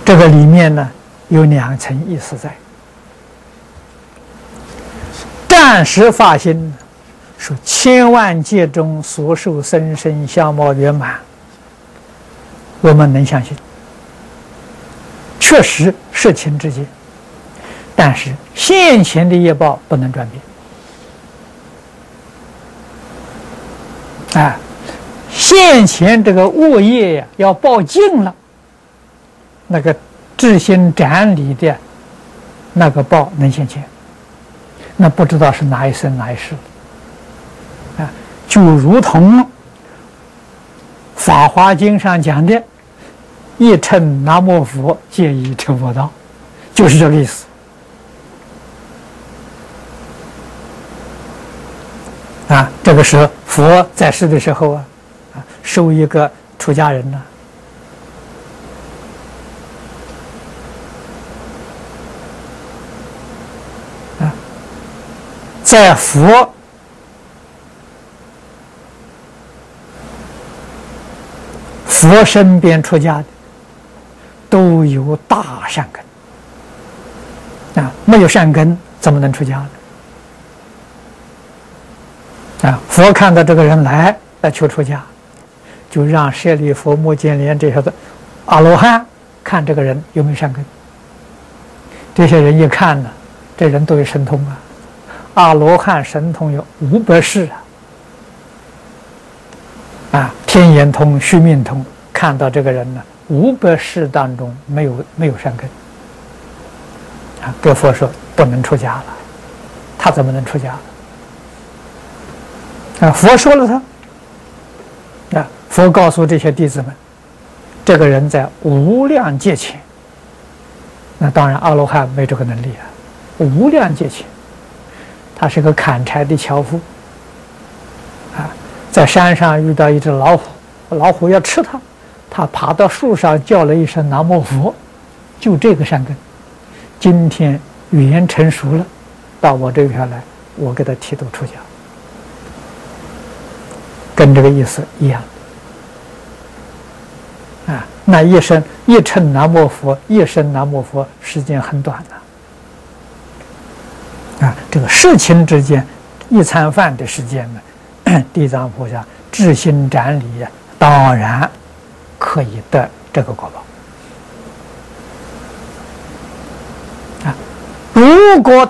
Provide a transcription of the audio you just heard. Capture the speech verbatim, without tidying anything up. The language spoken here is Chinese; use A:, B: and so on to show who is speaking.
A: 这个里面呢有两层意思在。暂时发心说千万劫中所受生生相貌圆满，我们能相信，确实是情之间，但是现前的业报不能转变。啊，现前这个恶业呀要报尽了，那个至心斩理的那个报能现前，那不知道是哪一生哪一世啊，就如同《法华经》上讲的“一称南无佛，皆已成佛道”，就是这个意思。啊，这个时候佛在世的时候啊，啊，收一个出家人呢、啊，啊，在佛佛身边出家的都有大善根啊，没有善根怎么能出家呢？啊，佛看到这个人来来求出家，就让舍利弗、目犍连这些个阿罗汉看这个人有没有善根。这些人一看呢，这人都有神通啊，阿罗汉神通有五百世啊，啊，天眼通、须命通，看到这个人呢，五百世当中没有没有善根，啊，跟佛说不能出家了，他怎么能出家了？啊，佛说了他，啊，佛告诉这些弟子们，这个人在无量劫前，那当然阿罗汉没这个能力啊，无量劫前，他是个砍柴的樵夫，啊，在山上遇到一只老虎，老虎要吃他，他爬到树上叫了一声南无佛，就这个善根，今天语言成熟了，到我这边来，我给他剃度出家。跟这个意思一样啊，那一生一称南无佛，一生南无佛，时间很短的啊。这个事情之间，一餐饭的时间呢，地藏菩萨至心斩理，当然可以得这个果报啊。如果